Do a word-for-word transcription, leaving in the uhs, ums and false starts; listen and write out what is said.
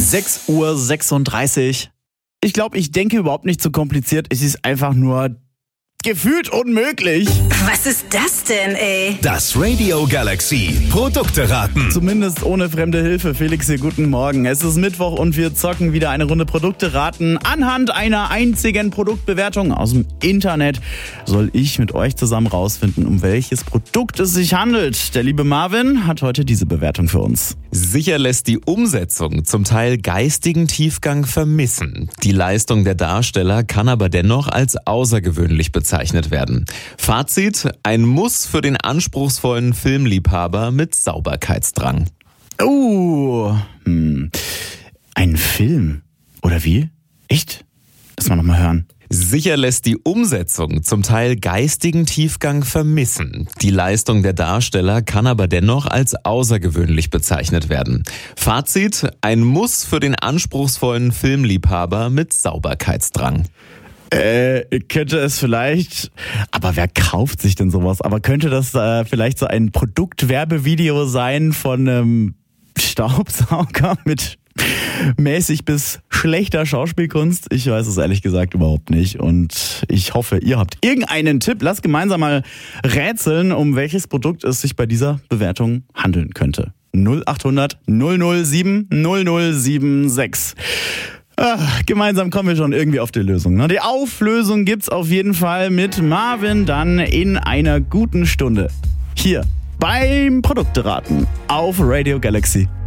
sechs Uhr sechsunddreißig. Ich glaube, ich denke überhaupt nicht so kompliziert. Es ist einfach nur gefühlt unmöglich. Was ist das denn, ey? Das Radio Galaxy Produkte raten. Zumindest ohne fremde Hilfe. Felix hier, guten Morgen. Es ist Mittwoch und wir zocken wieder eine Runde Produkte raten. Anhand einer einzigen Produktbewertung aus dem Internet soll ich mit euch zusammen rausfinden, um welches Produkt es sich handelt. Der liebe Marvin hat heute diese Bewertung für uns. Sicher lässt die Umsetzung zum Teil geistigen Tiefgang vermissen. Die Leistung der Darsteller kann aber dennoch als außergewöhnlich bezeichnet werden. Fazit: ein Muss für den anspruchsvollen Filmliebhaber mit Sauberkeitsdrang. Oh, hm. Ein Film. Oder wie? Echt? Lass mal nochmal hören. Sicher lässt die Umsetzung zum Teil geistigen Tiefgang vermissen. Die Leistung der Darsteller kann aber dennoch als außergewöhnlich bezeichnet werden. Fazit: ein Muss für den anspruchsvollen Filmliebhaber mit Sauberkeitsdrang. Äh, könnte es vielleicht, aber wer kauft sich denn sowas? Aber könnte das äh, vielleicht so ein Produktwerbevideo sein von einem Staubsauger mit mäßig bis schlechter Schauspielkunst? Ich weiß es ehrlich gesagt überhaupt nicht und ich hoffe, ihr habt irgendeinen Tipp. Lasst gemeinsam mal rätseln, um welches Produkt es sich bei dieser Bewertung handeln könnte. null acht hundert null null sieben null null sieben sechs. Ach, gemeinsam kommen wir schon irgendwie auf die Lösung. Die Auflösung gibt's auf jeden Fall mit Marvin dann in einer guten Stunde. Hier beim Produkteraten auf Radio Galaxy.